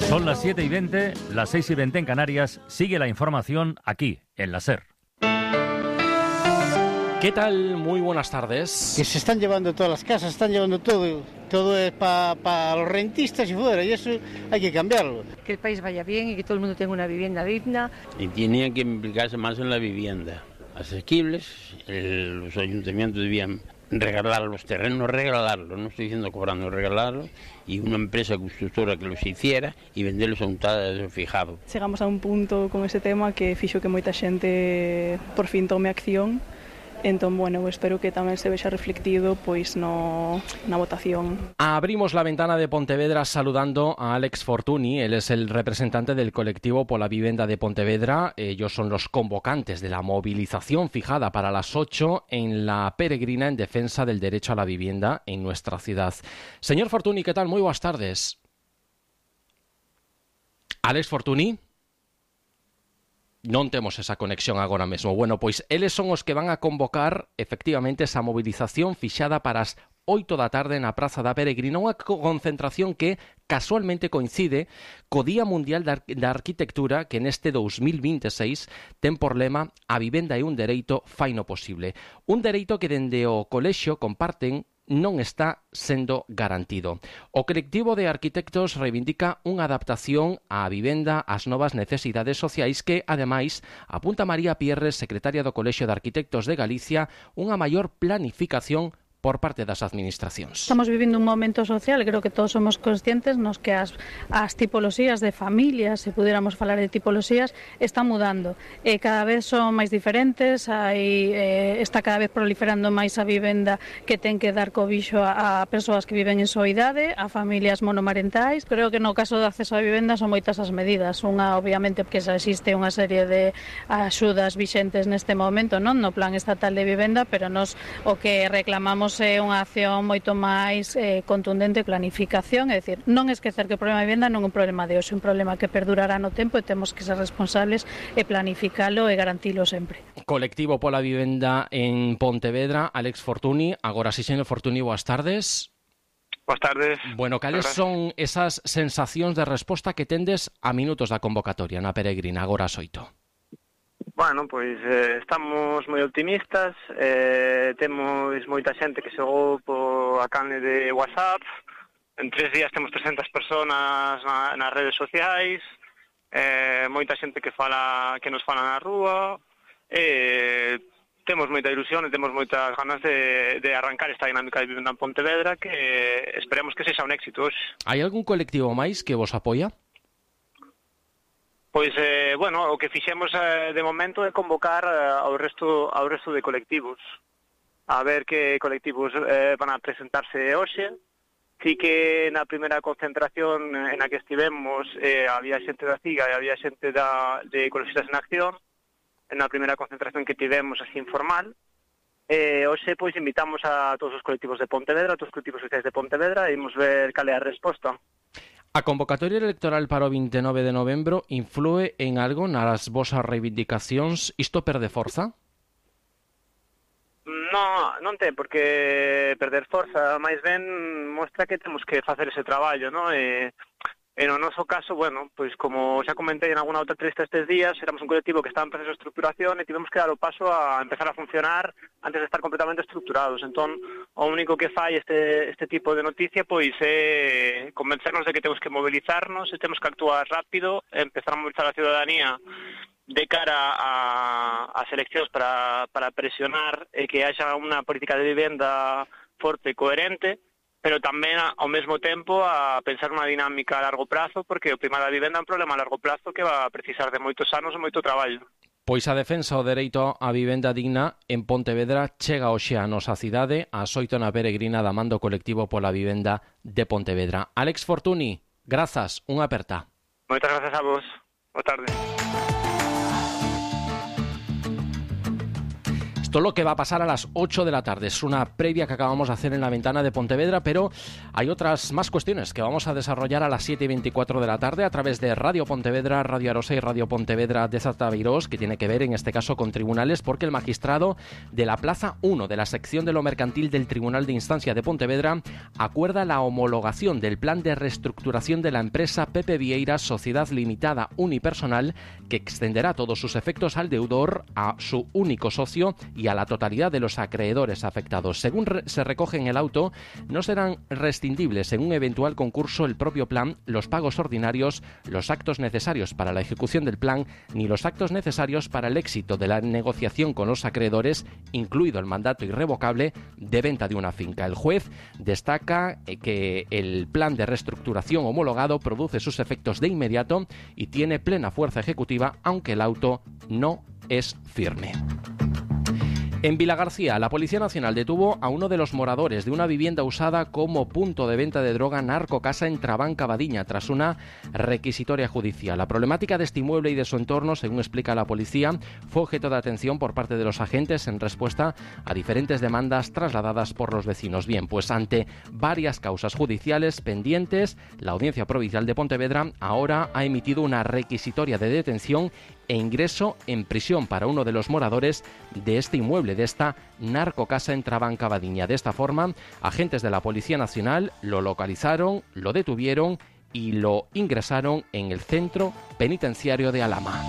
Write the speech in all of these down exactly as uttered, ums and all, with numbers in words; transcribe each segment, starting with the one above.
Son las siete y veinte, las seis y veinte en Canarias. Sigue la información aquí, en la SER. ¿Qué tal? Muy buenas tardes. Que se están llevando todas las casas, están llevando todo. Todo es para pa los rentistas y fuera, y eso hay que cambiarlo. Que el país vaya bien y que todo el mundo tenga una vivienda digna. Y tenían que implicarse más en la vivienda. Asequibles, el, los ayuntamientos debían regalar los terrenos, regalarlos, no estoy diciendo cobrando, regalarlos, y una empresa constructora que los hiciera y venderlos a un tal fijado. Chegamos a un punto con ese tema que fixo que moita xente por fin tome acción. Entón, bueno, espero que tamén se vexa reflectido pois no, na votación. Abrimos la ventana de Pontevedra saludando a Alex Fortuny. Él es el representante del colectivo Pola Vivenda de Pontevedra. Ellos son los convocantes de la movilización fijada para las ocho en la peregrina en defensa del derecho a la vivienda en nuestra ciudad. Señor Fortuny, ¿qué tal? Muy buenas tardes. Alex Fortuny. Non temos esa conexión agora mesmo. Bueno, pois eles son os que van a convocar efectivamente esa movilización fixada para as oito da tarde na Praza da Peregrina, unha concentración que casualmente coincide co Día Mundial da Arquitectura, que neste dos mil veintiséis ten por lema "A vivenda é un dereito, faino posible". Un dereito que dende o colexio comparten non está sendo garantido. O colectivo de arquitectos reivindica unha adaptación á vivenda ás novas necesidades sociais que, ademais, apunta María Pierres, secretaria do Colexio de Arquitectos de Galicia, unha maior planificación por parte das administracións. Estamos vivindo un momento social, creo que todos somos conscientes nos que as, as tipoloxías de familias, se pudiéramos falar de tipoloxías, están mudando. Eh, cada vez son máis diferentes, hai, eh, está cada vez proliferando máis a vivenda que ten que dar cobixo a, a persoas que viven en soidade, a familias monomarentais. Creo que no caso do acceso á vivenda son moitas as medidas. Unha, obviamente, que xa existe unha serie de axudas vixentes neste momento, non no Plan Estatal de Vivenda, pero nos o que reclamamos é unha acción moito máis eh, contundente, planificación, é dicir, non esquecer que o problema de vivenda non é un problema de hoxe, un problema que perdurará no tempo e temos que ser responsables e planificalo e garantilo sempre. Colectivo Pola Vivenda en Pontevedra, Alex Fortuny. Agora si, señor Fortuny, boas tardes. Boas tardes. Bueno, cales son esas sensacións de resposta que tendes a minutos da convocatoria na peregrina, agora as oito? Bueno, pois eh, estamos moi optimistas, eh, temos moita xente que xogou por a canle de WhatsApp, en tres días temos trescentas personas na, nas redes sociais, eh, moita xente que fala que nos fala na rúa, e eh, temos moita ilusión e temos moitas ganas de, de arrancar esta dinámica de vivenda en Pontevedra que esperemos que sexa un éxito hoxe. Hai algún colectivo máis que vos apoia? Pois, eh, bueno, o que fixemos eh, de momento é convocar eh, ao resto ao resto de colectivos. A ver que colectivos eh, van a presentarse hoxe. Sí que na primeira concentración en a que estivemos eh, había xente da CIGA e había xente da, de Ecologistas en Acción. Na primeira concentración que tivemos así informal. Eh, hoxe, pois, invitamos a todos os colectivos de Pontevedra, a todos os colectivos sociais de Pontevedra, e imos ver cal é a resposta. A convocatoria electoral para o veintinueve de novembro inflúe en algo nas vosas reivindicacións? Isto perde forza? No, non ten porque perder forza, máis ben mostra que temos que facer ese traballo, non? E, e no noso caso, bueno, pois como xa comentei en alguna outra entrevista estes días, éramos un colectivo que estaba en proceso de estructuración e tivemos que dar o paso a empezar a funcionar antes de estar completamente estructurados. Entón, o único que fai este, este tipo de noticia pois é convencernos de que temos que mobilizarnos e temos que actuar rápido, empezar a movilizar a ciudadanía de cara a, as eleccións para, para presionar e que haxa unha política de vivenda forte e coherente, pero tamén ao mesmo tempo a pensar unha dinámica a largo prazo, porque o tema da vivenda é un problema a largo prazo que va a precisar de moitos anos e moito traballo. Pois a defensa ao dereito á vivenda digna en Pontevedra chega hoxe a nosa cidade ás oito na peregrina da man do colectivo Pola Vivenda de Pontevedra. Alex Fortuny, grazas, unha aperta. Moitas grazas a vos. Boa tarde. Esto es lo que va a pasar a las ocho de la tarde. Es una previa que acabamos de hacer en la ventana de Pontevedra, pero hay otras más cuestiones que vamos a desarrollar a las siete y veinticuatro de la tarde a través de Radio Pontevedra, Radio Arosa y Radio Pontevedra de Zartavirós, que tiene que ver en este caso con tribunales, porque el magistrado de la Plaza uno de la sección de lo mercantil del Tribunal de Instancia de Pontevedra acuerda la homologación del plan de reestructuración de la empresa Pepe Vieira Sociedad Limitada Unipersonal, que extenderá todos sus efectos al deudor, a su único socio y a la totalidad de los acreedores afectados. Según re- se recoge en el auto, no serán rescindibles en un eventual concurso el propio plan, los pagos ordinarios, los actos necesarios para la ejecución del plan, ni los actos necesarios para el éxito de la negociación con los acreedores, incluido el mandato irrevocable de venta de una finca. El juez destaca que el plan de reestructuración homologado produce sus efectos de inmediato y tiene plena fuerza ejecutiva, aunque el auto no es firme. En Vilagarcía, la Policía Nacional detuvo a uno de los moradores de una vivienda usada como punto de venta de droga Narcocasa en Trabanca Badiña, tras una requisitoria judicial. La problemática de este inmueble y de su entorno, según explica la policía, fue objeto de atención por parte de los agentes en respuesta a diferentes demandas trasladadas por los vecinos. Bien, pues ante varias causas judiciales pendientes, la Audiencia Provincial de Pontevedra ahora ha emitido una requisitoria de detención e ingreso en prisión para uno de los moradores de este inmueble, de esta narcocasa en Trabanca Badiña. De esta forma, agentes de la Policía Nacional lo localizaron, lo detuvieron y lo ingresaron en el centro penitenciario de Alhama.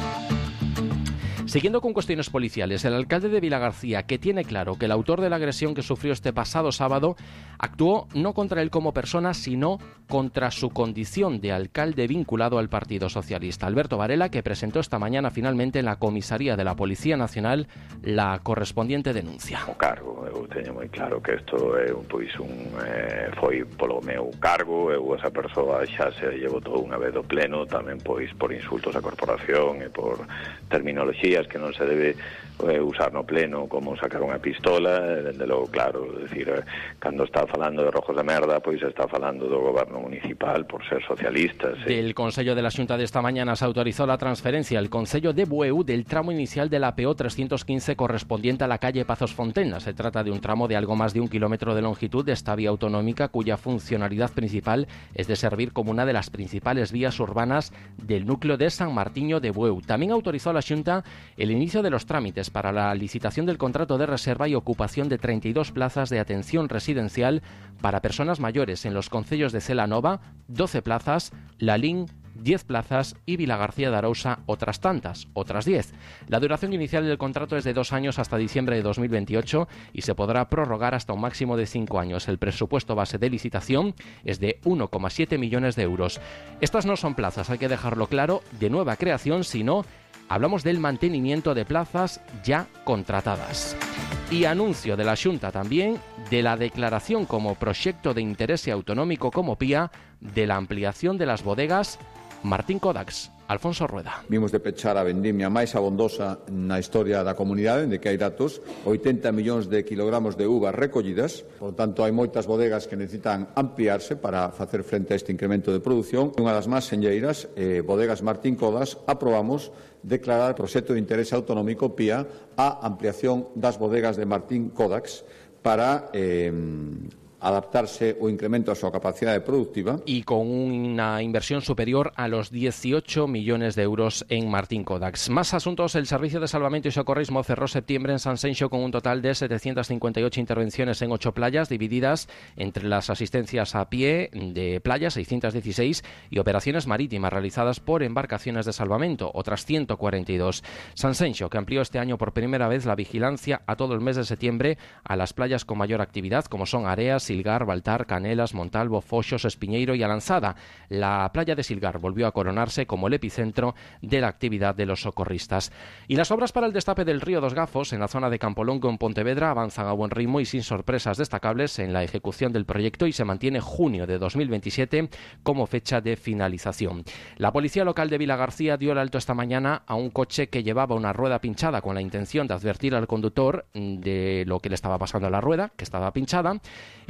Siguiendo con cuestiones policiales, el alcalde de Vilagarcía, que tiene claro que el autor de la agresión que sufrió este pasado sábado actuó no contra él como persona, sino contra su condición de alcalde vinculado al Partido Socialista. Alberto Varela, que presentó esta mañana finalmente en la comisaría de la Policía Nacional la correspondiente denuncia. O cargo, eu teño moi claro que isto é un, pois, un, eh, foi polo meu cargo, eu esa persoa xa se llevo todo unha vez do pleno, tamén pois por insultos á corporación e por terminoloxía que non se debe eh, usar no pleno, como sacar unha pistola, dende logo, claro, decir, eh, cando está falando de rojos de merda, pois está falando do goberno municipal por ser socialistas. Sí. Del Consello de la Xunta de esta mañana se autorizó la transferencia al Concello de Bueu del tramo inicial de la P O trescientos quince correspondiente a la calle Pazos Fontenas. Se trata de un tramo de algo más de un kilómetro de longitud de esta vía autonómica, cuya funcionalidad principal es de servir como una de las principales vías urbanas del núcleo de San Martiño de Bueu. También autorizó la Xunta el inicio de los trámites para la licitación del contrato de reserva y ocupación de treinta y dos plazas de atención residencial para personas mayores en los concellos de Celanova, doce plazas, Lalín, diez plazas y Vilagarcía de Arousa otras tantas, otras diez. La duración inicial del contrato es de dos años hasta diciembre de dos mil veintiocho y se podrá prorrogar hasta un máximo de cinco años. El presupuesto base de licitación es de uno coma siete millones de euros. Estas no son plazas, hay que dejarlo claro, de nueva creación, sino hablamos del mantenimiento de plazas ya contratadas. Y anuncio de la Xunta también de la declaración como proyecto de interés autonómico como P I A de la ampliación de las bodegas Martín Kodaks. Alfonso Rueda. Vimos de pechar a vendimia máis abondosa na historia da comunidade, de que hai datos, oitenta millóns de kilogramos de uvas recollidas, por tanto hai moitas bodegas que necesitan ampliarse para facer frente a este incremento de produción. Unha das máis senlleiras, eh, bodegas Martín Kodaks, aprobamos declarar proxecto de interés autonómico P I A a ampliación das bodegas de Martín Kodaks para eh, adaptarse o incremento a súa capacidade productiva. Y con una inversión superior a los dieciocho millones de euros en Martín Kodaks. Más asuntos. El Servicio de Salvamento y Socorrismo cerró septiembre en Sanxenxo con un total de setecientas cincuenta y ocho intervenciones en ocho playas, divididas entre las asistencias a pie de playa, seiscientas dieciséis, y operaciones marítimas realizadas por embarcaciones de salvamento, otras ciento cuarenta y dos. Sanxenxo, que amplió este año por primera vez la vigilancia a todo el mes de septiembre a las playas con mayor actividad, como son Areas, Silgar, Baltar, Canelas, Montalvo, Foxos, Espiñeiro y Alanzada. La playa de Silgar volvió a coronarse como el epicentro de la actividad de los socorristas. Y las obras para el destape del río Dos Gafos en la zona de Campolongo en Pontevedra avanzan a buen ritmo y sin sorpresas destacables en la ejecución del proyecto, y se mantiene junio de dos mil veintisiete como fecha de finalización. La policía local de Vilagarcía dio el alto esta mañana a un coche que llevaba una rueda pinchada, con la intención de advertir al conductor de lo que le estaba pasando a la rueda, que estaba pinchada, y la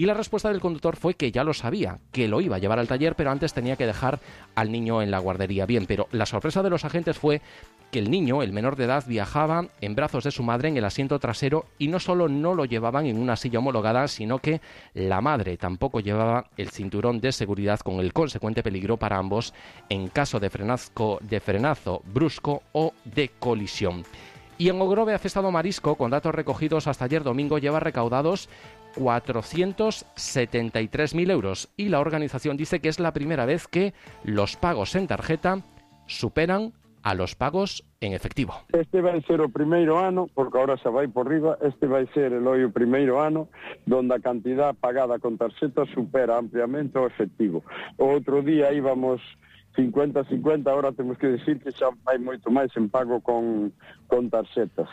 la respuesta del conductor fue que ya lo sabía, que lo iba a llevar al taller, pero antes tenía que dejar al niño en la guardería. Bien, pero la sorpresa de los agentes fue que el niño, el menor de edad, viajaba en brazos de su madre en el asiento trasero y no solo no lo llevaban en una silla homologada, sino que la madre tampoco llevaba el cinturón de seguridad, con el consecuente peligro para ambos en caso de frenazo, de frenazo brusco o de colisión. Y en Ogrove, Afestado Marisco, con datos recogidos hasta ayer domingo, lleva recaudados cuatrocientos setenta y tres mil euros y la organización dice que es la primera vez que los pagos en tarjeta superan a los pagos en efectivo. Este vai ser o primeiro ano, porque ahora se vai por riba, este vai ser el hoy o primeiro ano donde a cantidad pagada con tarxeta supera ampliamente o efectivo. O outro día íbamos cincuenta cincuenta, ahora temos que decir que xa vai moito máis en pago con, con tarxetas.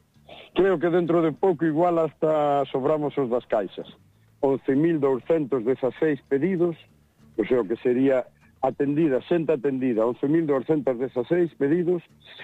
Creo que dentro de pouco igual hasta sobramos os das caixas. once mil doscientos dieciséis pedidos, o sea, que sería atendida, xente atendida, once mil doscientos dieciséis pedidos.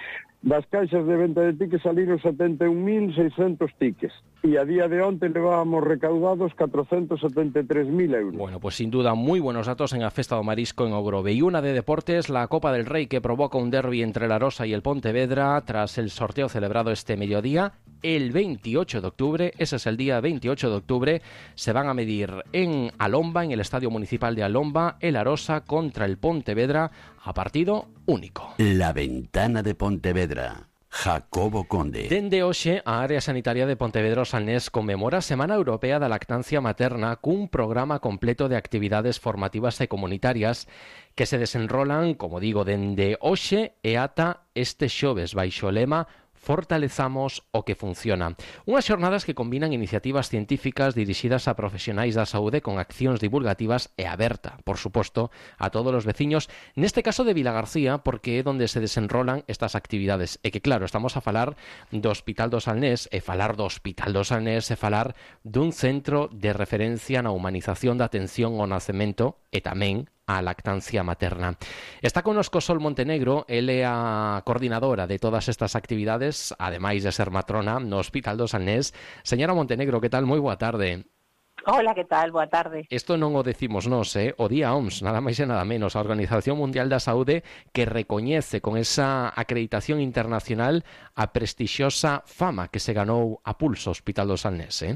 Das caixas de venta de tickets saliron setenta e un mil seiscentos tickets y a día de onte levábamos recaudados cuatrocientos setenta y tres mil euros. Bueno, pues sin duda muy buenos datos en Afestado Marisco en Ogrove. Y una de deportes, la Copa del Rey, que provoca un derbi entre el Arosa y el Pontevedra tras el sorteo celebrado este mediodía. El veintiocho de octubre, ese es el día veintiocho de octubre, se van a medir en Alomba, en el Estadio Municipal de Alomba, el Arosa contra el Pontevedra a partido único. La Ventana de Pontevedra. Jacobo Conde. Dende hoxe, a Área Sanitaria de Pontevedra Salnés conmemora a Semana Europea da Lactancia Materna cun programa completo de actividades formativas e comunitarias que se desenrolan, como digo, dende hoxe e ata este xoves baixo o lema Fortalezamos o que funciona. Unhas xornadas que combinan iniciativas científicas dirixidas a profesionais da saúde con accións divulgativas e aberta, por suposto, a todos os veciños, neste caso de Vilagarcía, porque é onde se desenrolan estas actividades. E que, claro, estamos a falar do Hospital do Salnés, e falar do Hospital do Salnés e falar dun centro de referencia na humanización da atención ao nacemento e tamén a lactancia materna. Está connosco Sol Montenegro, ele é a coordinadora de todas estas actividades, ademais de ser matrona no Hospital do Salnés. Señora Montenegro, que tal? Moi boa tarde. Hola, que tal? Boa tarde. Isto non o decimos nós, eh? O Día O M S, nada máis e nada menos, a Organización Mundial da Saúde, que recoñece con esa acreditación internacional a prestixiosa fama que se ganou a pulso o Hospital do Salnés, eh?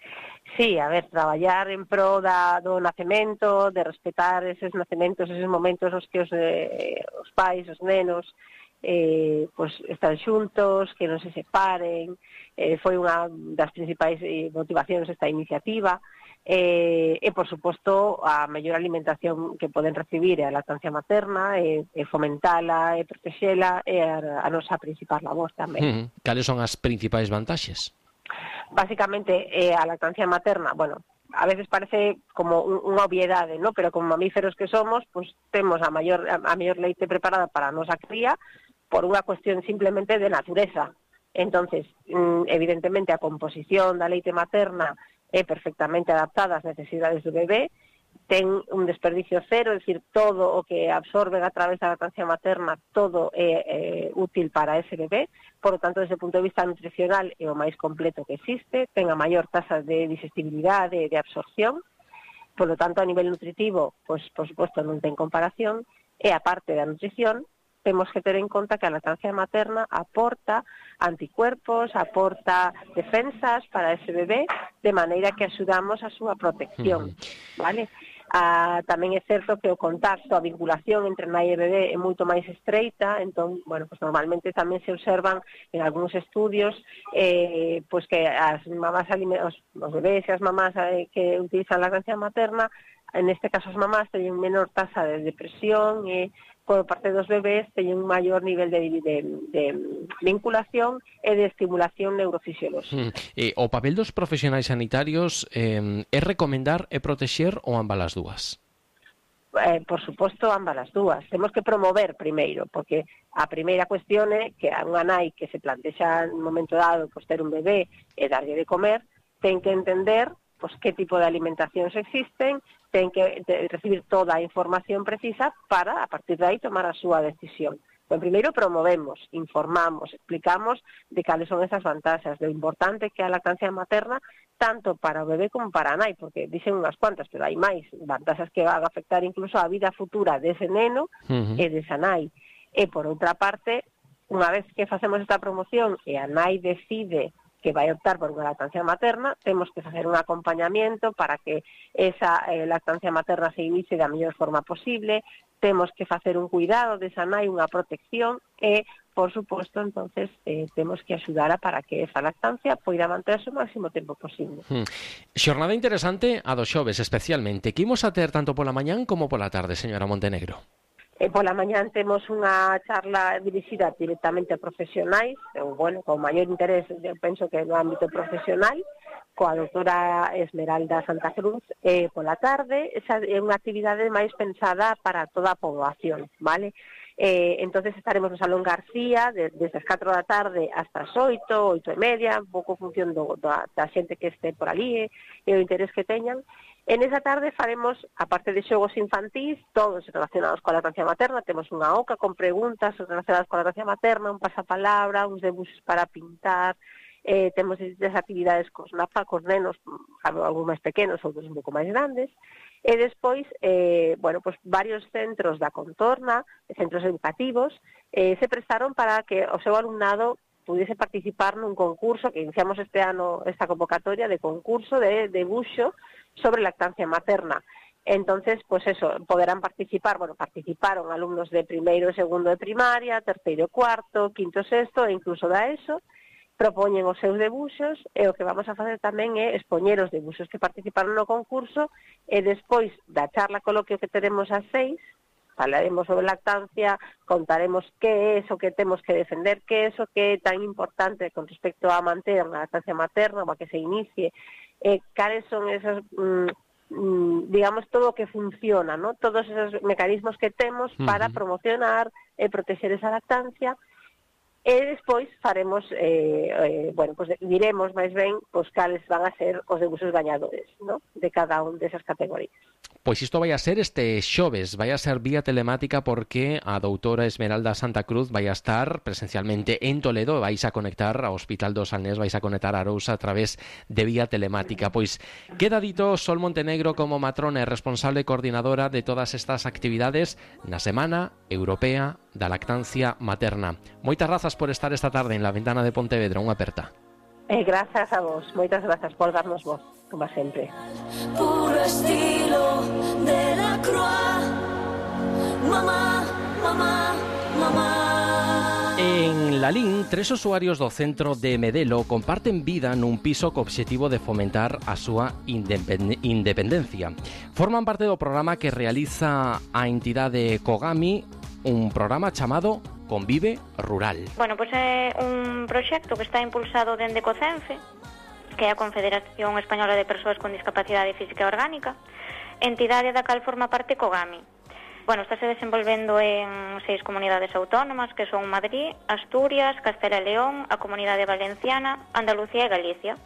Sí, a ver, traballar en pro da, do nacemento, de respetar eses nacementos, eses momentos nos que os, eh, os pais, os nenos, eh, pues están xuntos, que non se separen, eh, foi unha das principais eh, motivacións desta iniciativa, eh, e, por suposto, a mellor alimentación que poden recibir é a lactancia materna, e, e fomentala, e protexela, é a, a nosa principal labor tamén. Mm, cales son as principais vantaxes? Básicamente, eh, a lactancia materna, bueno, a veces parece como un, unha obviedade, ¿no? Pero como mamíferos que somos, pues temos a maior a, a maior leite preparada para a nosa cría por unha cuestión simplemente de natureza. Entonces, mm, evidentemente, a composición da leite materna é perfectamente adaptada ás necesidades do bebé, ten un desperdicio cero, é dicir, todo o que absorben a través da lactancia materna, todo é, é útil para ese bebé. Por lo tanto, desde o punto de vista nutricional é o máis completo que existe, ten a maior tasa de digestibilidade e de absorción. Por lo tanto, a nivel nutritivo, pues, por suposto, non ten comparación. E a parte da nutrición, temos que ter en conta que a lactancia materna aporta anticuerpos, aporta defensas para ese bebé, de maneira que axudamos a súa protección, vale? Ah, tamén é certo que o contacto, a vinculación entre nai e bebé é moito máis estreita, entón, bueno, pues normalmente tamén se observan en algúns estudios eh, pues que as mamás os, os bebés e as mamás eh, que utilizan a lactancia materna, en este caso as mamás teñen menor tasa de depresión e por parte dos bebés teñen un maior nivel de, de, de vinculación e de estimulación neurofisiolóxica. Mm. Eh, o papel dos profesionais sanitarios eh, é recomendar e protexer ou ambas as dúas? Eh, por suposto, ambas as dúas. Temos que promover primeiro, porque a primeira cuestión é que a unha nai que se plantexa en un momento dado pues, ter un bebé e darlle de comer, ten que entender pues, que tipo de alimentacións existen, ten que recibir toda a información precisa para, a partir de aí, tomar a súa decisión. Bueno, primeiro promovemos, informamos, explicamos de cales son esas vantaxes, do importante que é a lactancia materna tanto para o bebé como para a nai, porque dixen unhas cuantas, pero hai máis vantaxes que van a afectar incluso a vida futura dese neno uh-huh. e desa nai. E por outra parte, unha vez que facemos esta promoción e a nai decide que vai optar por unha lactancia materna, temos que facer un acompañamiento para que esa eh, lactancia materna se inicie da mellor forma posible, temos que facer un cuidado desa nai, unha protección e, por suposto, entonces eh, temos que axudar a para que esa lactancia poida manterse o máximo tempo posible. Hmm. Xornada interesante a do xoves especialmente. Que imos a ter tanto pola mañán como pola tarde, señora Montenegro? E pola mañán temos unha charla dirixida directamente a profesionais, ou, bueno, con maior interés, eu penso que no ámbito profesional, coa doutora Esmeralda Santa Cruz, e pola tarde esa é unha actividade máis pensada para toda a poboación, vale? Eh, entonces estaremos no Salón García de, desde as catro da tarde hasta as oito, oito e media, un pouco función do, da, da xente que este por ali e o interés que teñan. En esa tarde faremos, aparte de xogos infantís, todos relacionados coa lactancia materna, temos unha oca con preguntas relacionadas coa lactancia materna, un pasapalabra, uns debuxos para pintar, eh, temos distintas actividades cos napa, cos nenos, algúns máis pequenos, outros un pouco máis grandes, e despois, eh, bueno, pues varios centros da contorna, centros educativos, eh, se prestaron para que o seu alumnado pudiese participar nun concurso que iniciamos este ano, esta convocatoria de concurso de debuxo sobre lactancia materna. Entonces, pues eso, poderán participar, bueno, participaron alumnos de primeiro e segundo de primaria, terceiro e cuarto, quinto e sexto, e incluso da ESO, propoñen os seus debuxos, e o que vamos a facer tamén é expoñer os debuxos que participaron no concurso, e despois da charla coloquio que teremos ás seis, falaremos sobre lactancia, contaremos que é eso que temos que defender, que é eso que é tan importante con respecto a manter a lactancia materna, ou a que se inicie, eh, cales son esos, mm, mm, digamos, todo o que funciona, ¿no? Todos esos mecanismos que temos para uh-huh. promocionar e proteger esa lactancia, e despois faremos, eh, eh, bueno, pues diremos máis ben pues, cales van a ser os debuxos gañadores, ¿no? De cada un desas categorías. Pois isto vai a ser este xoves, vai a ser vía telemática porque a doutora Esmeralda Santa Cruz vai a estar presencialmente en Toledo, vais a conectar ao Hospital do Salnés, vais a conectar a Arousa a través de vía telemática. Pois queda dito Sol Montenegro como matrona e responsable coordinadora de todas estas actividades na Semana Europea da Lactancia Materna. Moitas grazas por estar esta tarde en la ventana de Pontevedra, unha aperta. Eh, grazas a vos, moitas grazas por darnos voz, como sempre. Puro estilo de la Croix, mamá, mamá, mamá. En Lalín, tres usuarios do centro de Medelo comparten vida nun piso co obxectivo de fomentar a súa independ- independencia. Forman parte do programa que realiza a entidade Kogami, un programa chamado Convive Rural. Bueno, pois pues é un proxecto que está impulsado dende COCENFE, que é a Confederación Española de Persoas con Discapacidade Física e Orgánica, entidade da cal forma parte Kogami. Bueno, estáse desenvolvendo en seis comunidades autónomas, que son Madrid, Asturias, Castela e León, a Comunidade Valenciana, Andalucía e Galicia.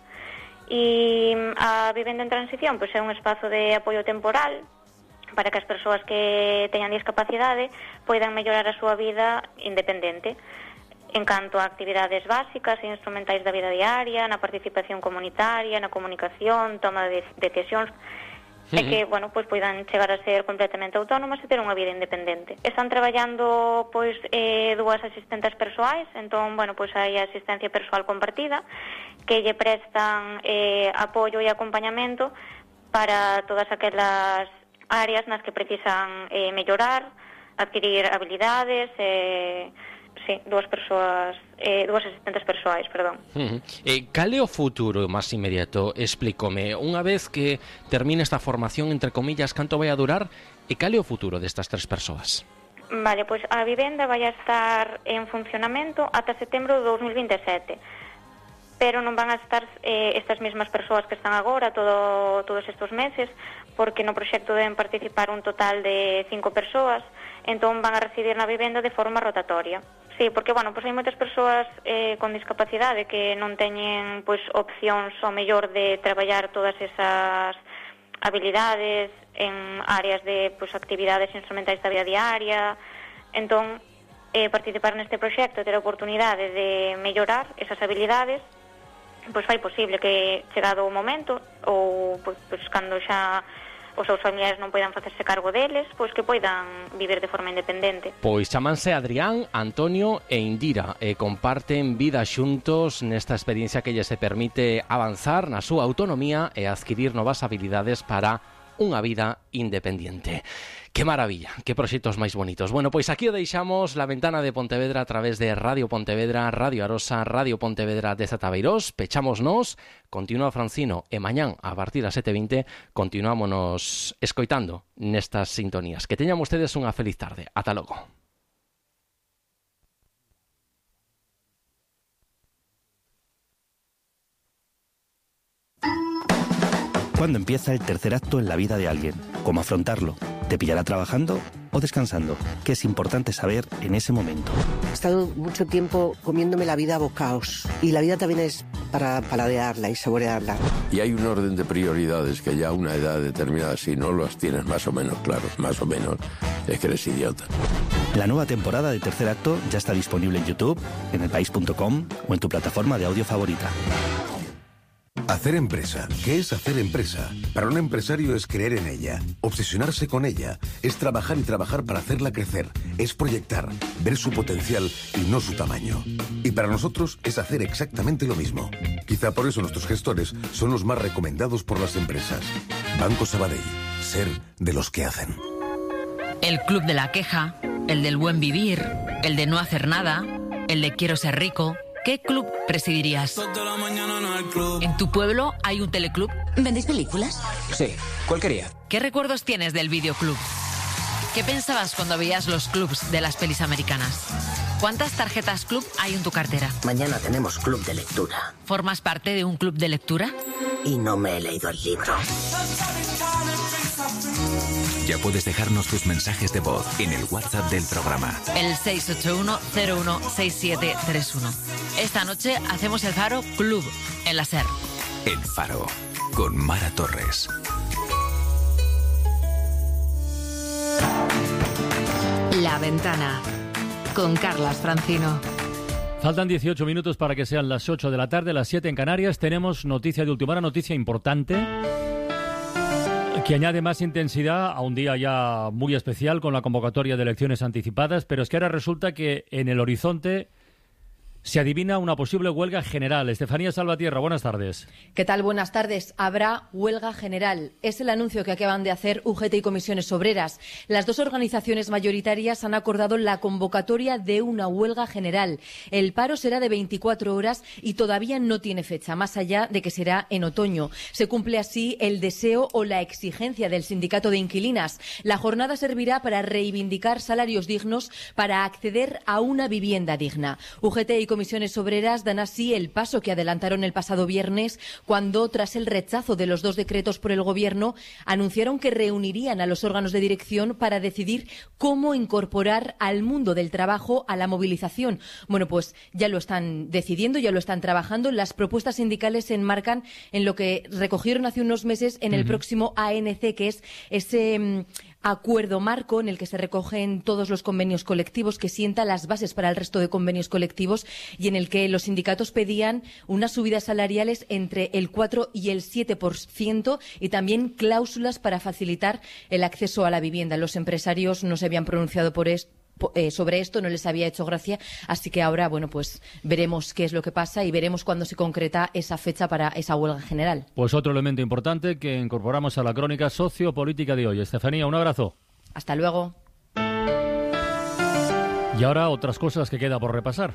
E a Vivenda en Transición pois é un espazo de apoio temporal para que as persoas que teñan discapacidade poidan mellorar a súa vida independente en canto a actividades básicas e instrumentais da vida diaria, na participación comunitaria, na comunicación, toma de decisións, e que, bueno, pois poidan chegar a ser completamente autónomas e ter unha vida independente. Están traballando, pois, eh, dúas asistentes persoais, entón, bueno, pois hai asistencia persoal compartida, que lle prestan eh, apoio e acompañamento para todas aquelas áreas nas que precisan eh, mellorar, adquirir habilidades, eh, sí, dúas persoas, eh, dúas asistentes persoais, perdón. Uh-huh. Eh, cal é o futuro máis inmediato? Explícome, unha vez que termine esta formación, entre comillas, canto vai a durar, e cal é o futuro destas tres persoas? Vale, pois a vivenda vai a estar en funcionamento ata setembro de dos mil vinte e sete, pero non van a estar eh, estas mesmas persoas que están agora todo, todos estes meses, porque no proxecto deben participar un total de cinco persoas, entón van a residir na vivenda de forma rotatoria. Sí, porque, bueno, pois hai moitas persoas eh, con discapacidade que non teñen pois opcións ao mellor de traballar todas esas habilidades en áreas de pois actividades instrumentais da vida diaria, entón eh, participar neste proxecto, ter a oportunidade de mellorar esas habilidades, pois fai posible que, chegado o momento, ou pois, pois, cando xa os seus familiares non poidan facerse cargo deles, pois que poidan viver de forma independente. Pois chamanse Adrián, Antonio e Indira e comparten vida xuntos nesta experiencia que lle se permite avanzar na súa autonomía e adquirir novas habilidades para unha vida independiente. ¡Qué maravilla! ¡Qué proxectos máis bonitos! Bueno, pois aquí o deixamos, La Ventana de Pontevedra a través de Radio Pontevedra, Radio Arosa, Radio Pontevedra de Zatabeirós. Pechámonos, continúa Francino e mañán a partir das sete e vinte continuámonos escoitando nestas sintonías. Que teñan ustedes unha feliz tarde. Ata logo. ¿Cuándo empieza el tercer acto en la vida de alguien? ¿Cómo afrontarlo? ¿Te pillará trabajando o descansando? ¿Qué es importante saber en ese momento? He estado mucho tiempo comiéndome la vida a bocaos. Y la vida también es para paladearla y saborearla. Y hay un orden de prioridades que ya a una edad determinada, si no los tienes más o menos claros, más o menos, es que eres idiota. La nueva temporada de Tercer Acto ya está disponible en YouTube, en elpaís punto com o en tu plataforma de audio favorita. Hacer empresa. ¿Qué es hacer empresa? Para un empresario es creer en ella, obsesionarse con ella, es trabajar y trabajar para hacerla crecer, es proyectar, ver su potencial y no su tamaño. Y para nosotros es hacer exactamente lo mismo. Quizá por eso nuestros gestores son los más recomendados por las empresas. Banco Sabadell. Ser de los que hacen. El club de la queja, el del buen vivir, el de no hacer nada, el de quiero ser rico. ¿Qué club presidirías? ¿En tu pueblo hay un teleclub? ¿Vendéis películas? Sí, ¿cuál quería? ¿Qué recuerdos tienes del videoclub? ¿Qué pensabas cuando veías los clubs de las pelis americanas? ¿Cuántas tarjetas club hay en tu cartera? Mañana tenemos club de lectura. ¿Formas parte de un club de lectura? Y no me he leído el libro. Ya puedes dejarnos tus mensajes de voz en el WhatsApp del programa. El seis ocho uno cero uno seis siete tres uno. Esta noche hacemos el Faro Club en la SER. El Faro, con Mara Torres. La Ventana, con Carlas Francino. Faltan dieciocho minutos para que sean las ocho de la tarde, las siete en Canarias. Tenemos noticia de última hora, noticia importante, que añade más intensidad a un día ya muy especial con la convocatoria de elecciones anticipadas, pero es que ahora resulta que en el horizonte se adivina una posible huelga general. Estefanía Salvatierra, buenas tardes. ¿Qué tal? Buenas tardes. Habrá huelga general. Es el anuncio que acaban de hacer U G T y Comisiones Obreras. Las dos organizaciones mayoritarias han acordado la convocatoria de una huelga general. El paro será de veinticuatro horas y todavía no tiene fecha, más allá de que será en otoño. Se cumple así el deseo o la exigencia del sindicato de inquilinas. La jornada servirá para reivindicar salarios dignos, para acceder a una vivienda digna. U G T y Comisiones Obreras dan así el paso que adelantaron el pasado viernes cuando, tras el rechazo de los dos decretos por el Gobierno, anunciaron que reunirían a los órganos de dirección para decidir cómo incorporar al mundo del trabajo a la movilización. Bueno, pues ya lo están decidiendo, ya lo están trabajando. Las propuestas sindicales se enmarcan en lo que recogieron hace unos meses en el uh-huh. próximo A N C, que es ese um, acuerdo marco en el que se recogen todos los convenios colectivos, que sienta las bases para el resto de convenios colectivos y en el que los sindicatos pedían unas subidas salariales entre el cuatro y el siete por ciento y también cláusulas para facilitar el acceso a la vivienda. Los empresarios no se habían pronunciado por esto. Eh, sobre esto, no les había hecho gracia, así que ahora, bueno, pues veremos qué es lo que pasa y veremos cuándo se concreta esa fecha para esa huelga general. Pues otro elemento importante que incorporamos a la crónica sociopolítica de hoy. Estefanía, un abrazo. Hasta luego. Y ahora otras cosas que queda por repasar.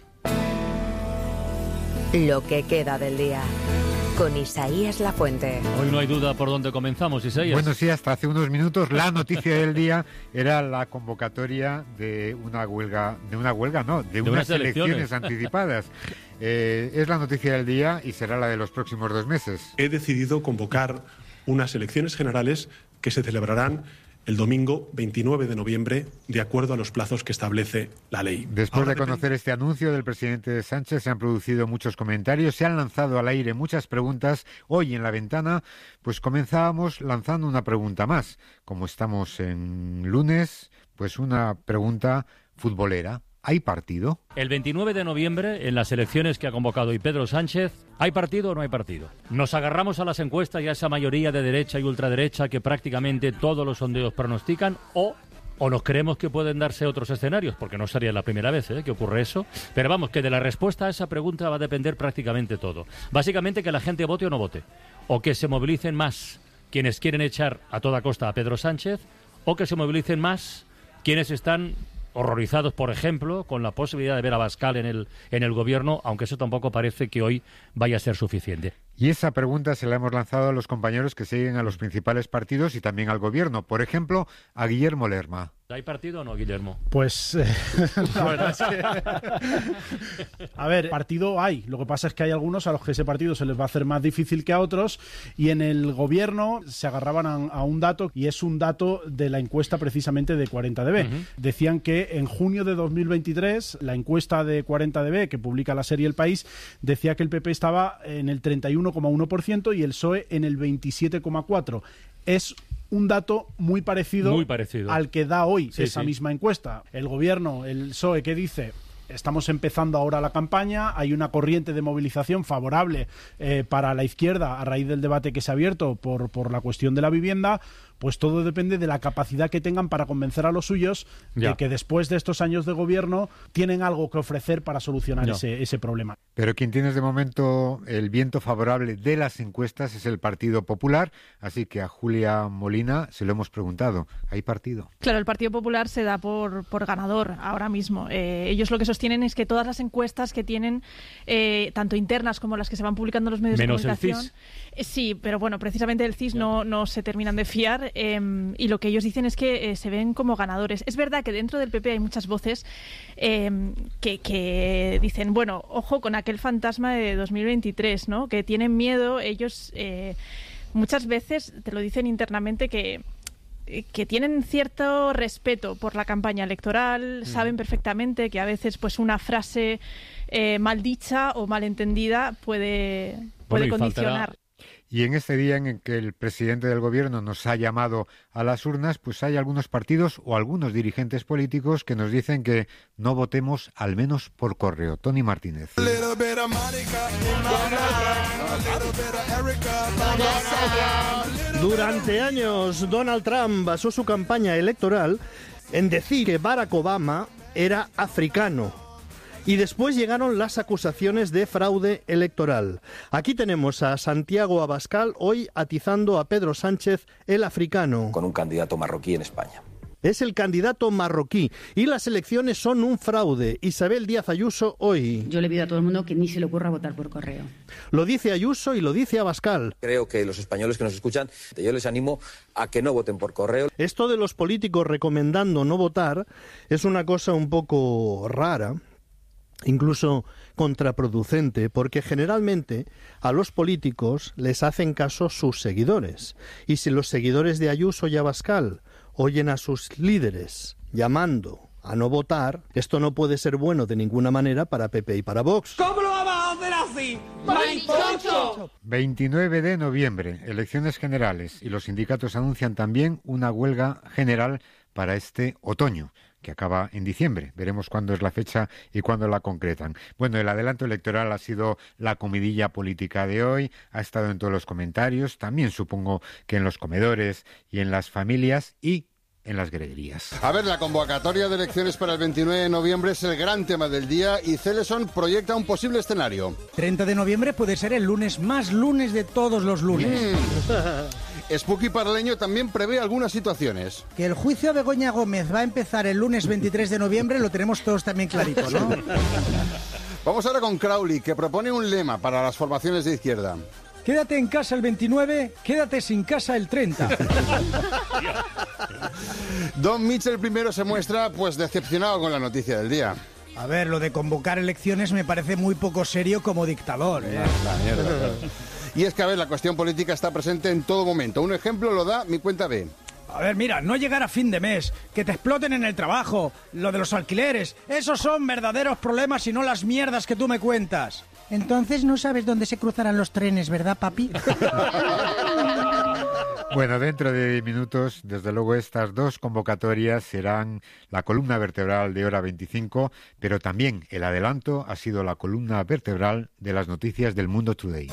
Lo que queda del día, con Isaías Lafuente. Hoy no hay duda por dónde comenzamos, Isaías. Bueno, sí, hasta hace unos minutos la noticia del día era la convocatoria de una huelga, de una huelga no, de, de unas, unas elecciones, elecciones anticipadas. Eh, es la noticia del día y será la de los próximos dos meses. He decidido convocar unas elecciones generales que se celebrarán el domingo veintinueve de noviembre, de acuerdo a los plazos que establece la ley. Después Ahora de conocer depende... este anuncio del presidente Sánchez, se han producido muchos comentarios, se han lanzado al aire muchas preguntas. Hoy en La Ventana, pues comenzábamos lanzando una pregunta más. Como estamos en lunes, pues una pregunta futbolera. ¿hay partido? El veintinueve de noviembre, en las elecciones que ha convocado hoy Pedro Sánchez, ¿hay partido o no hay partido? Nos agarramos a las encuestas y a esa mayoría de derecha y ultraderecha que prácticamente todos los sondeos pronostican, o... o nos creemos que pueden darse otros escenarios, porque no sería la primera vez ¿eh? que ocurre eso, pero vamos, que de la respuesta a esa pregunta va a depender prácticamente todo. Básicamente que la gente vote o no vote, o que se movilicen más quienes quieren echar a toda costa a Pedro Sánchez, o que se movilicen más quienes están horrorizados, por ejemplo, con la posibilidad de ver a Abascal en el, en el gobierno, aunque eso tampoco parece que hoy vaya a ser suficiente. Y esa pregunta se la hemos lanzado a los compañeros que siguen a los principales partidos y también al gobierno. Por ejemplo, a Guillermo Lerma. ¿Hay partido o no, Guillermo? Pues eh, la verdad es que... A ver, partido hay. Lo que pasa es que hay algunos a los que ese partido se les va a hacer más difícil que a otros, y en el gobierno se agarraban a, a un dato, y es un dato de la encuesta precisamente de cuarenta D B. Uh-huh. Decían que en junio de dos mil veintitrés, la encuesta de cuarenta D B, que publica la serie El País, decía que el P P estaba en el treinta y uno coma uno por ciento y el P S O E en el veintisiete coma cuatro por ciento. Es un dato muy parecido, muy parecido al que da hoy sí, esa sí. misma encuesta. El gobierno, el P S O E, ¿qué dice? Estamos empezando ahora la campaña, hay una corriente de movilización favorable eh, para la izquierda a raíz del debate que se ha abierto por, por la cuestión de la vivienda. Pues todo depende de la capacidad que tengan para convencer a los suyos ya. de que después de estos años de gobierno tienen algo que ofrecer para solucionar ese, ese problema. Pero quien tiene de momento el viento favorable de las encuestas es el Partido Popular, así que a Julia Molina se lo hemos preguntado. ¿Hay partido? Claro, el Partido Popular se da por, por ganador ahora mismo. Eh, ellos lo que sostienen es que todas las encuestas que tienen, eh, tanto internas como las que se van publicando en los medios Menos de comunicación... el C I S. Eh, sí, pero bueno, precisamente el C I S no, no se terminan de fiar. Eh, y lo que ellos dicen es que eh, se ven como ganadores. Es verdad que dentro del P P hay muchas voces eh, que, que dicen, bueno, ojo con aquel fantasma de dos mil veintitrés, ¿no? Que tienen miedo. Ellos eh, muchas veces te lo dicen internamente que que tienen cierto respeto por la campaña electoral, mm. saben perfectamente que a veces pues una frase eh, mal dicha o mal entendida puede, puede bueno, condicionar. Faltará... Y en este día en que el presidente del gobierno nos ha llamado a las urnas, pues hay algunos partidos o algunos dirigentes políticos que nos dicen que no votemos al menos por correo. Tony Martínez. Durante años, Donald Trump basó su campaña electoral en decir que Barack Obama era africano. Y después llegaron las acusaciones de fraude electoral. Aquí tenemos a Santiago Abascal hoy atizando a Pedro Sánchez, el africano. Con un candidato marroquí en España. Es el candidato marroquí y las elecciones son un fraude. Isabel Díaz Ayuso hoy. Yo le pido a todo el mundo que ni se le ocurra votar por correo. Lo dice Ayuso y lo dice Abascal. Creo que los españoles que nos escuchan, yo les animo a que no voten por correo. Esto de los políticos recomendando no votar es una cosa un poco rara, incluso contraproducente, porque generalmente a los políticos les hacen caso sus seguidores. Y si los seguidores de Ayuso y Abascal oyen a sus líderes llamando a no votar, esto no puede ser bueno de ninguna manera para P P y para Vox. ¿Cómo lo vamos a hacer así? ¡Manchocho! veintinueve de noviembre, elecciones generales, y los sindicatos anuncian también una huelga general para este otoño, que acaba en diciembre. Veremos cuándo es la fecha y cuándo la concretan. Bueno, el adelanto electoral ha sido la comidilla política de hoy, ha estado en todos los comentarios, también supongo que en los comedores y en las familias y en las greguerías. A ver, la convocatoria de elecciones para el veintinueve de noviembre es el gran tema del día y Celeson proyecta un posible escenario. treinta de noviembre puede ser el lunes más lunes de todos los lunes. Mm. Spooky Paraleño también prevé algunas situaciones. Que el juicio a Begoña Gómez va a empezar el lunes veintitrés de noviembre lo tenemos todos también clarito, ¿no? Vamos ahora con Crowley, que propone un lema para las formaciones de izquierda. Quédate en casa el veintinueve, quédate sin casa el treinta. Don Mitchell primero se muestra pues decepcionado con la noticia del día. A ver, lo de convocar elecciones me parece muy poco serio como dictador, ¿eh? La mierda, claro. Y es que, a ver, la cuestión política está presente en todo momento. Un ejemplo lo da mi cuenta B. A ver, mira, no llegar a fin de mes, que te exploten en el trabajo, lo de los alquileres, esos son verdaderos problemas y no las mierdas que tú me cuentas. Entonces no sabes dónde se cruzarán los trenes, ¿verdad, papi? Bueno, dentro de diez minutos, desde luego, estas dos convocatorias serán la columna vertebral de Hora veinticinco, pero también el adelanto ha sido la columna vertebral de las noticias del Mundo Today.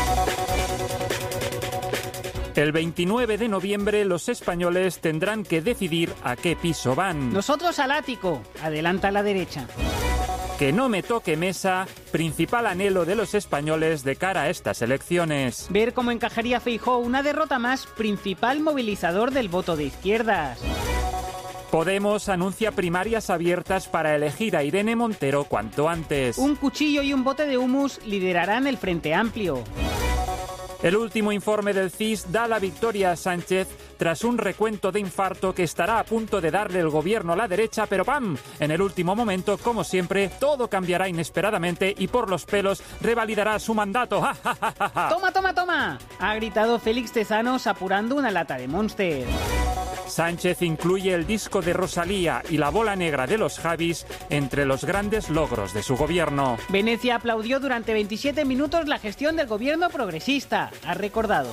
El veintinueve de noviembre los españoles tendrán que decidir a qué piso van. Nosotros al ático, adelanta a la derecha. Que no me toque mesa, principal anhelo de los españoles de cara a estas elecciones. Ver cómo encajaría Feijóo una derrota más, principal movilizador del voto de izquierdas. Podemos anuncia primarias abiertas para elegir a Irene Montero cuanto antes. Un cuchillo y un bote de humus liderarán el Frente Amplio. El último informe del C I S da la victoria a Sánchez tras un recuento de infarto que estará a punto de darle el gobierno a la derecha, pero ¡pam! En el último momento, como siempre, todo cambiará inesperadamente y por los pelos revalidará su mandato. ¡Ja, ja, ja, ja, ja! ¡Toma, toma, toma! Ha gritado Félix Tezanos apurando una lata de Monster. Sánchez incluye el disco de Rosalía y la bola negra de los Javis entre los grandes logros de su gobierno. Venecia aplaudió durante veintisiete minutos la gestión del gobierno progresista, ha recordado.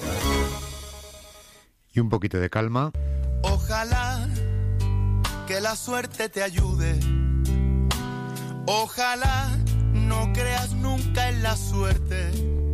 Y un poquito de calma. Ojalá que la suerte te ayude. Ojalá no creas nunca en la suerte.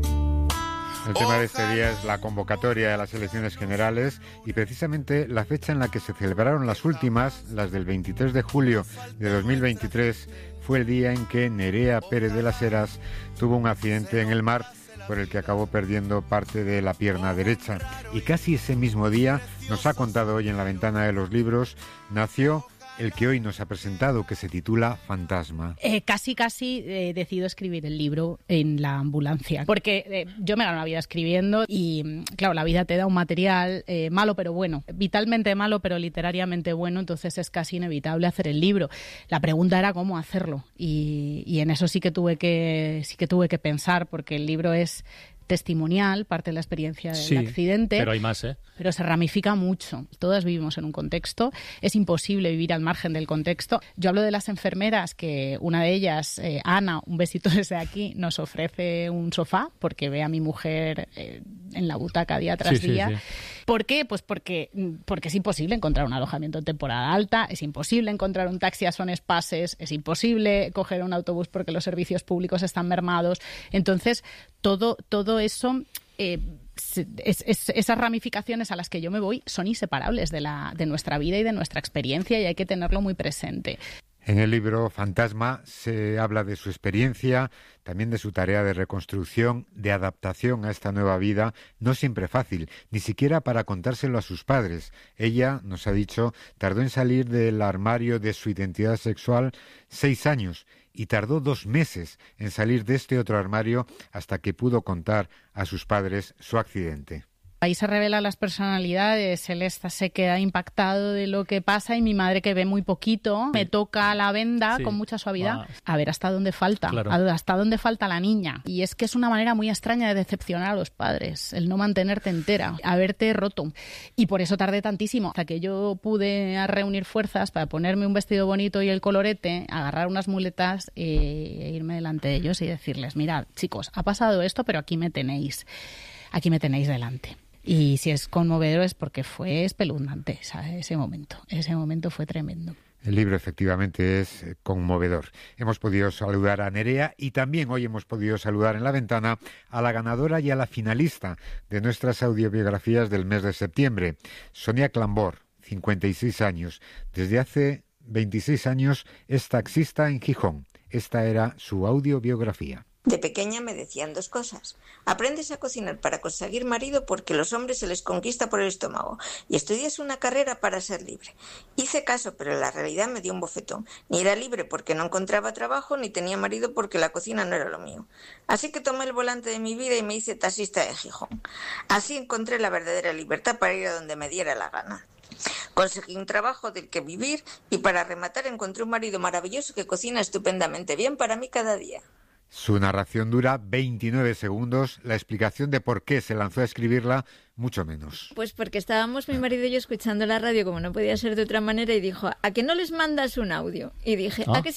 El tema de este día es la convocatoria de las elecciones generales y precisamente la fecha en la que se celebraron las últimas, las del veintitrés de julio de dos mil veintitrés, fue el día en que Nerea Pérez de las Heras tuvo un accidente en el mar por el que acabó perdiendo parte de la pierna derecha. Y casi ese mismo día, nos ha contado hoy en la Ventana de los Libros, nació el que hoy nos ha presentado, que se titula Fantasma. Eh, casi, casi eh, decido escribir el libro en la ambulancia, porque eh, yo me gano la vida escribiendo y, claro, la vida te da un material eh, malo pero bueno, vitalmente malo pero literariamente bueno, entonces es casi inevitable hacer el libro. La pregunta era cómo hacerlo y, y en eso sí que tuve que, sí que tuve que pensar, porque el libro es testimonial, parte de la experiencia del sí, accidente. Pero hay más, ¿eh? Pero se ramifica mucho. Todas vivimos en un contexto. Es imposible vivir al margen del contexto. Yo hablo de las enfermeras, que una de ellas, eh, Ana, un besito desde aquí, nos ofrece un sofá porque ve a mi mujer eh, en la butaca día tras sí, día. Sí, sí. ¿Por qué? Pues porque, porque es imposible encontrar un alojamiento en temporada alta, es imposible encontrar un taxi a Son Espases, es imposible coger un autobús porque los servicios públicos están mermados. Entonces, todo, todo eso... Eh, Es, es, esas ramificaciones a las que yo me voy son inseparables de, la, de nuestra vida y de nuestra experiencia y hay que tenerlo muy presente. En el libro Fantasma se habla de su experiencia, también de su tarea de reconstrucción, de adaptación a esta nueva vida, no siempre fácil, ni siquiera para contárselo a sus padres. Ella, nos ha dicho, tardó en salir del armario de su identidad sexual seis años y tardó dos meses en salir de este otro armario hasta que pudo contar a sus padres su accidente. Ahí se revelan las personalidades, él está, se queda impactado de lo que pasa y mi madre, que ve muy poquito, me toca la venda sí. con mucha suavidad, ah. a ver hasta dónde falta, claro. hasta dónde falta la niña. Y es que es una manera muy extraña de decepcionar a los padres, el no mantenerte entera, haberte roto. Y por eso tardé tantísimo, hasta que yo pude reunir fuerzas para ponerme un vestido bonito y el colorete, agarrar unas muletas e irme delante de ellos y decirles, mirad, chicos, ha pasado esto, pero aquí me tenéis, aquí me tenéis delante. Y si es conmovedor es porque fue espeluznante, ¿sabes? Ese momento. Ese momento fue tremendo. El libro efectivamente es conmovedor. Hemos podido saludar a Nerea y también hoy hemos podido saludar en la ventana a la ganadora y a la finalista de nuestras audiobiografías del mes de septiembre, Sonia Clambor, cincuenta y seis años. Desde hace veintiséis años es taxista en Gijón. Esta era su audiobiografía. De pequeña me decían dos cosas. Aprendes a cocinar para conseguir marido porque los hombres se les conquista por el estómago y estudias una carrera para ser libre. Hice caso, pero la realidad me dio un bofetón. Ni era libre porque no encontraba trabajo, ni tenía marido porque la cocina no era lo mío. Así que tomé el volante de mi vida y me hice taxista de Gijón. Así encontré la verdadera libertad para ir a donde me diera la gana. Conseguí un trabajo del que vivir y para rematar encontré un marido maravilloso que cocina estupendamente bien para mí cada día. Su narración dura veintinueve segundos, la explicación de por qué se lanzó a escribirla, mucho menos. Pues porque estábamos mi marido y yo escuchando la radio como no podía ser de otra manera y dijo, ¿a que no les mandas un audio? Y dije, ¿a ah. que sí?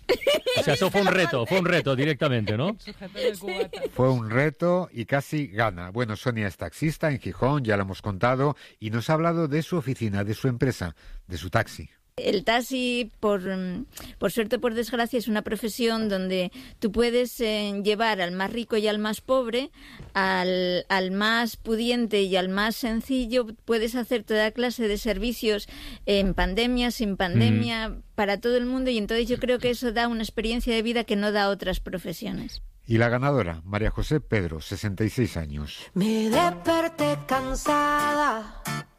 O sea, eso fue un reto, fue un reto directamente, ¿no? Fue un reto y casi gana. Bueno, Sonia es taxista en Gijón, ya lo hemos contado, y nos ha hablado de su oficina, de su empresa, de su taxi. El taxi, por, por suerte o por desgracia, es una profesión donde tú puedes eh, llevar al más rico y al más pobre, al, al más pudiente y al más sencillo. Puedes hacer toda clase de servicios en pandemia, sin pandemia, mm. para todo el mundo, y entonces yo creo que eso da una experiencia de vida que no da otras profesiones. Y la ganadora, María José Pedro, sesenta y seis años. Me desperté cansada.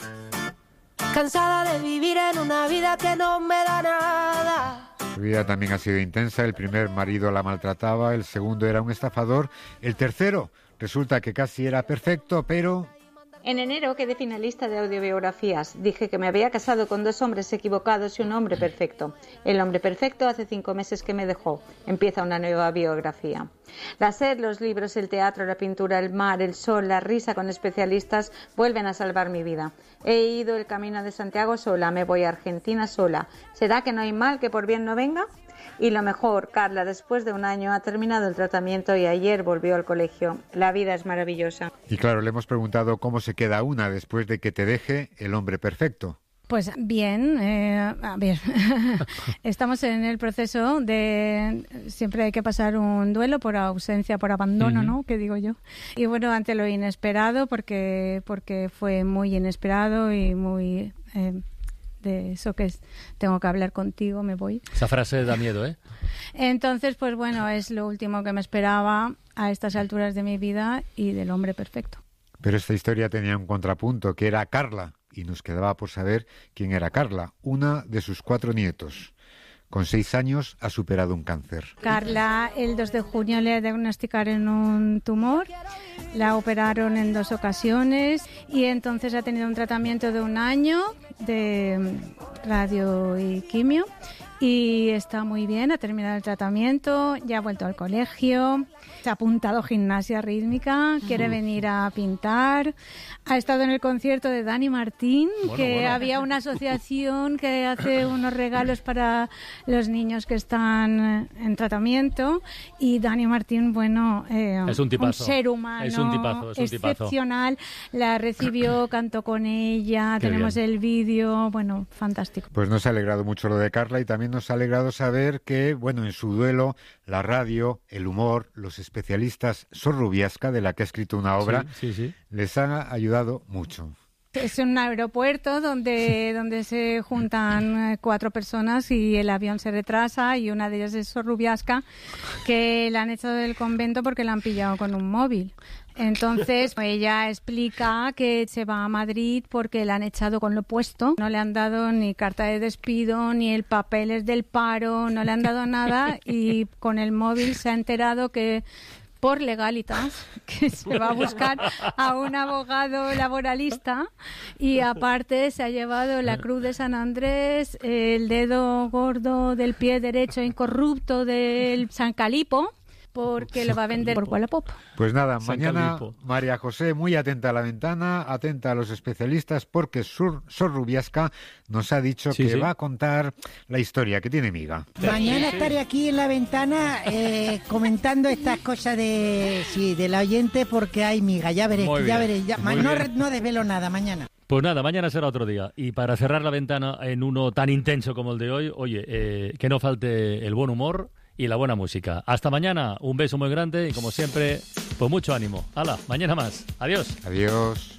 Cansada de vivir en una vida que no me da nada. Su vida también ha sido intensa. El primer marido la maltrataba, el segundo era un estafador, el tercero resulta que casi era perfecto, pero... En enero quedé finalista de audiobiografías. Dije que me había casado con dos hombres equivocados y un hombre perfecto. El hombre perfecto hace cinco meses que me dejó. Empieza una nueva biografía. La sed, los libros, el teatro, la pintura, el mar, el sol, la risa con especialistas vuelven a salvar mi vida. He ido el camino de Santiago sola, me voy a Argentina sola. ¿Será que no hay mal que por bien no venga? Y lo mejor, Carla, después de un año ha terminado el tratamiento y ayer volvió al colegio. La vida es maravillosa. Y claro, le hemos preguntado cómo se queda una después de que te deje el hombre perfecto. Pues bien, eh, a ver, estamos en el proceso de, siempre hay que pasar un duelo por ausencia, por abandono, uh-huh. ¿no? Que digo yo. Y bueno, ante lo inesperado, porque, porque fue muy inesperado y muy... Eh, de eso que es, tengo que hablar contigo, me voy. Esa frase da miedo, ¿eh? Entonces, pues bueno, es lo último que me esperaba a estas alturas de mi vida y del hombre perfecto. Pero esta historia tenía un contrapunto, que era Carla, y nos quedaba por saber quién era Carla, una de sus cuatro nietos. Con seis años ha superado un cáncer. Carla, el dos de junio le diagnosticaron un tumor, la operaron en dos ocasiones y entonces ha tenido un tratamiento de un año de radio y quimio y está muy bien, ha terminado el tratamiento, ya ha vuelto al colegio, se ha apuntado a gimnasia rítmica, quiere venir a pintar, ha estado en el concierto de Dani Martín, bueno, que bueno. había una asociación que hace unos regalos para los niños que están en tratamiento y Dani Martín, bueno, eh, es un, tipazo. un ser humano es un tipazo, es un excepcional, tipazo. La recibió, cantó con ella, Qué tenemos bien. el vídeo, bueno, fantástico. Pues nos ha alegrado mucho lo de Carla y también nos ha alegrado saber que, bueno, en su duelo, la radio, el humor, los especialistas, Sor Rubiasca, de la que ha escrito una obra, sí, sí, sí. les han ayudado mucho. Es un aeropuerto donde, donde se juntan cuatro personas y el avión se retrasa y una de ellas es Sor Rubiasca, que la han echado del convento porque la han pillado con un móvil. Entonces, ella explica que se va a Madrid porque la han echado con lo puesto. No le han dado ni carta de despido, ni el papeles del paro, no le han dado nada y con el móvil se ha enterado que por legalitas, que se va a buscar a un abogado laboralista y aparte se ha llevado la cruz de San Andrés, el dedo gordo del pie derecho incorrupto del San Calipo, porque lo va a vender por Wallapop. Pues nada, San mañana Calipo. María José, muy atenta a la ventana, atenta a los especialistas, porque Sor, Sor Rubiasca nos ha dicho sí, que sí. va a contar la historia, que tiene miga. Mañana estaré aquí en la ventana eh, comentando estas cosas de sí, de la oyente, porque hay miga, ya veréis, ya veréis. Ya, no, no desvelo nada mañana. Pues nada, mañana será otro día. Y para cerrar la ventana en uno tan intenso como el de hoy, oye, eh, que no falte el buen humor y la buena música. Hasta mañana, un beso muy grande y como siempre, pues mucho ánimo. ¡Hala! Mañana más. Adiós. Adiós.